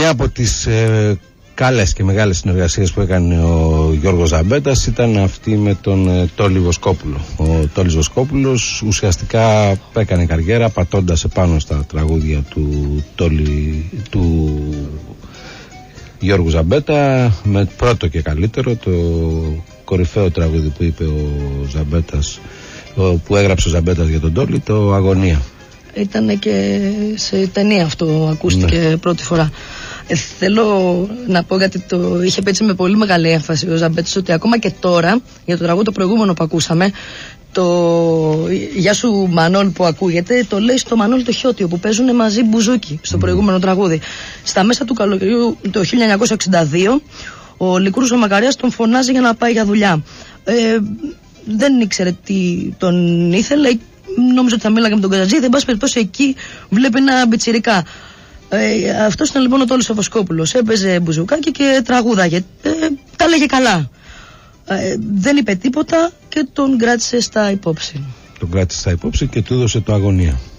Μια από τις καλές και μεγάλες συνεργασίες που έκανε ο Γιώργος Ζαμπέτας ήταν αυτή με τον Τόλι Βοσκόπουλο. Ο Τόλις Βοσκόπουλος ουσιαστικά έκανε καριέρα πατώντας επάνω στα τραγούδια του Γιώργου Ζαμπέτα, με πρώτο και καλύτερο το κορυφαίο τραγούδι που είπε ο Ζαμπέτας, που έγραψε ο Ζαμπέτας για τον Τόλι, το Αγωνία. Ήταν και σε ταινία αυτό, ακούστηκε πρώτη φορά. Θέλω να πω, γιατί το είχε πει έτσι με πολύ μεγάλη έμφαση ο Ζαμπέτης, ότι ακόμα και τώρα, για το τραγούδι το προηγούμενο που ακούσαμε, το «Γεια σου Μανώλη» που ακούγεται, το λέει στο Μανώλη το Χιώτιο, που παίζουν μαζί μπουζούκι στο προηγούμενο τραγούδι. Στα μέσα του καλοκαιριού το 1962, ο Λικούρος ο Μακαρίας τον φωνάζει για να πάει για δουλειά. Δεν ήξερε τι τον ήθελε, νόμιζε ότι θα μίλαγε με τον Καζατζίδη. Εν πάση περιπτώσει, εκεί βλέπει ένα μπιτσιρικά. Αυτός ήταν λοιπόν ο Τόλης ο Βοσκόπουλος. Έπαιζε μπουζουκάκι και τραγούδαγε. Τα λέγε καλά. Δεν είπε τίποτα και τον κράτησε στα υπόψη. Τον κράτησε στα υπόψη και του έδωσε το Αγωνία.